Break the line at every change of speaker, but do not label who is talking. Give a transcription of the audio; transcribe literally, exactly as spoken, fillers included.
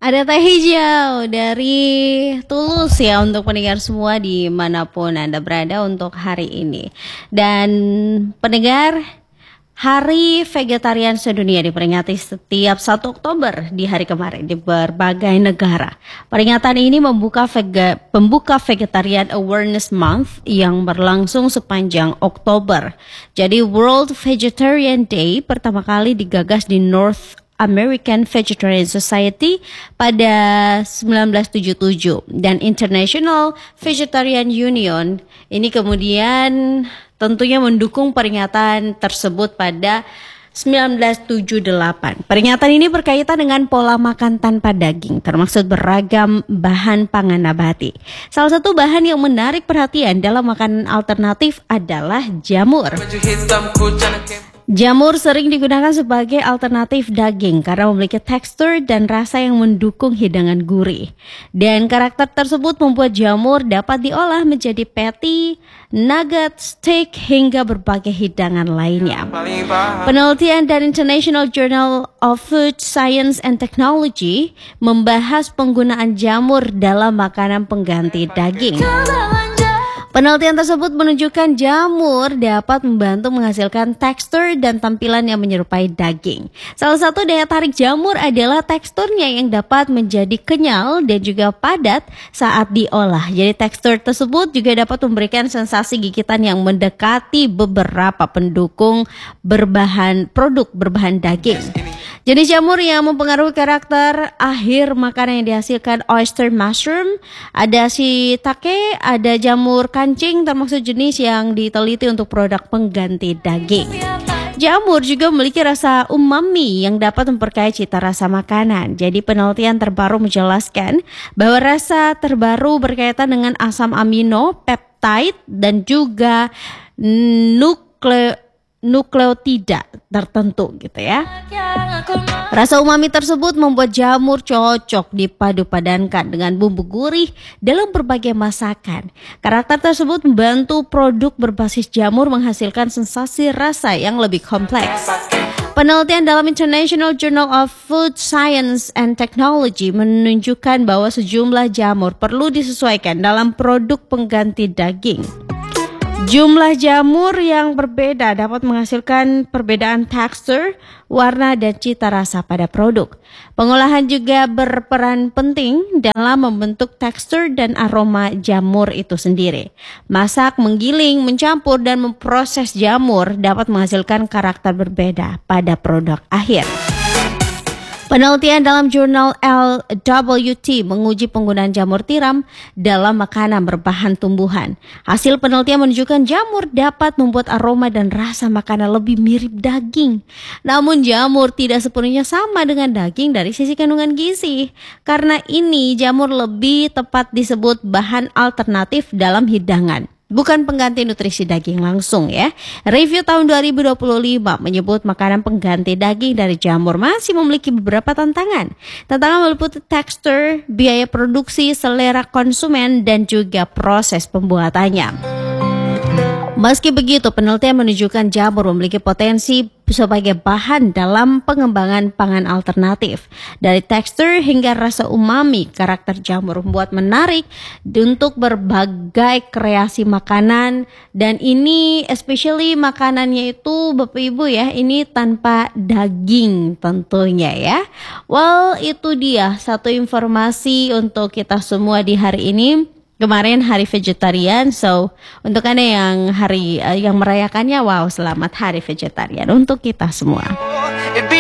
Ada teh hijau dari Tulus ya untuk pendengar semua dimanapun Anda berada untuk hari ini. Dan pendengar, Hari Vegetarian Sedunia diperingati setiap satu Oktober di hari kemarin di berbagai negara. Peringatan ini membuka vega, pembuka Vegetarian Awareness Month yang berlangsung sepanjang Oktober. Jadi World Vegetarian Day pertama kali digagas di North American Vegetarian Society pada sembilan belas tujuh puluh tujuh dan International Vegetarian Union ini kemudian tentunya mendukung peringatan tersebut pada sembilan belas tujuh puluh delapan. Peringatan ini berkaitan dengan pola makan tanpa daging, termasuk beragam bahan pangan nabati. Salah satu bahan yang menarik perhatian dalam makanan alternatif adalah jamur. Jamur sering digunakan sebagai alternatif daging karena memiliki tekstur dan rasa yang mendukung hidangan gurih. Dan karakter tersebut membuat jamur dapat diolah menjadi patty, nugget, steak, hingga berbagai hidangan lainnya. Penelitian dari International Journal of Food Science and Technology membahas penggunaan jamur dalam makanan pengganti daging. Penelitian tersebut menunjukkan jamur dapat membantu menghasilkan tekstur dan tampilan yang menyerupai daging. Salah satu daya tarik jamur adalah teksturnya yang dapat menjadi kenyal dan juga padat saat diolah. Jadi tekstur tersebut juga dapat memberikan sensasi gigitan yang mendekati beberapa pendukung berbahan produk berbahan daging. Jenis jamur yang mempengaruhi karakter akhir makanan yang dihasilkan oyster mushroom, ada shiitake, ada jamur kancing termasuk jenis yang diteliti untuk produk pengganti daging. Jamur juga memiliki rasa umami yang dapat memperkaya cita rasa makanan. Jadi penelitian terbaru menjelaskan bahwa rasa terbaru berkaitan dengan asam amino, peptide, dan juga nukle nukleotida tertentu gitu ya. Rasa umami tersebut membuat jamur cocok dipadu-padankan dengan bumbu gurih dalam berbagai masakan. Karakter tersebut membantu produk berbasis jamur menghasilkan sensasi rasa yang lebih kompleks. Penelitian dalam International Journal of Food Science and Technology menunjukkan bahwa sejumlah jamur perlu disesuaikan dalam produk pengganti daging. Jumlah jamur yang berbeda dapat menghasilkan perbedaan tekstur, warna, dan cita rasa pada produk. Pengolahan juga berperan penting dalam membentuk tekstur dan aroma jamur itu sendiri. Masak, menggiling, mencampur, dan memproses jamur dapat menghasilkan karakter berbeda pada produk akhir. Penelitian dalam jurnal L W T menguji penggunaan jamur tiram dalam makanan berbahan tumbuhan. Hasil penelitian menunjukkan jamur dapat membuat aroma dan rasa makanan lebih mirip daging. Namun jamur tidak sepenuhnya sama dengan daging dari sisi kandungan gizi. Karena ini jamur lebih tepat disebut bahan alternatif dalam hidangan, bukan pengganti nutrisi daging langsung ya. Review tahun dua ribu dua puluh lima menyebut makanan pengganti daging dari jamur masih memiliki beberapa tantangan. Tantangan meliputi tekstur, biaya produksi, selera konsumen, dan juga proses pembuatannya. Meski begitu, penelitian menunjukkan jamur memiliki potensi sebagai bahan dalam pengembangan pangan alternatif. Dari tekstur hingga rasa umami, karakter jamur membuat menarik untuk berbagai kreasi makanan. Dan ini especially makanannya itu Bapak Ibu ya, ini tanpa daging tentunya ya. Well, itu dia satu informasi untuk kita semua di hari ini. Kemarin hari vegetarian, so untuk Anda yang hari uh, yang merayakannya, wow, selamat hari vegetarian untuk kita semua.